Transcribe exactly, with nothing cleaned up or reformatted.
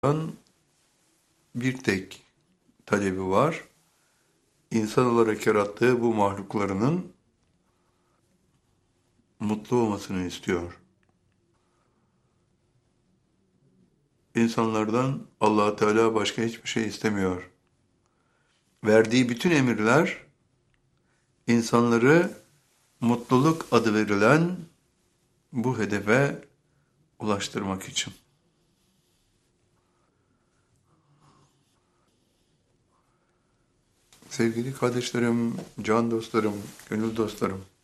Allah'ın bir tek talebi var. İnsan olarak yarattığı bu mahluklarının mutlu olmasını istiyor. İnsanlardan Allah Teala başka hiçbir şey istemiyor. Verdiği bütün emirler insanları mutluluk adı verilen bu hedefe ulaştırmak için. Sevgili kardeşlerim, can dostlarım, gönül dostlarım.